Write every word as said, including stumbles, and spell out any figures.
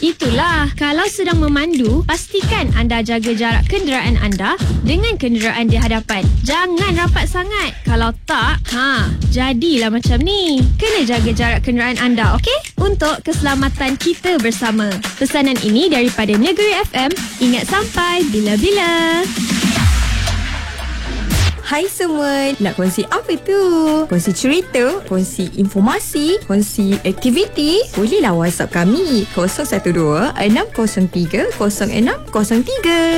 Itulah, kalau sedang memandu, pastikan anda jaga jarak kenderaan anda dengan kenderaan di hadapan. Jangan rapat sangat. Kalau tak, ha, jadilah macam ni. Kena jaga jarak kenderaan anda, okey? Untuk keselamatan kita bersama. Pesanan ini daripada Negeri F M. Ingat sampai bila-bila. Hai semua, nak kongsi apa tu? Kongsi cerita, kongsi informasi, kongsi aktiviti? Bolehlah WhatsApp kami kosong satu dua enam kosong tiga kosong enam kosong tiga.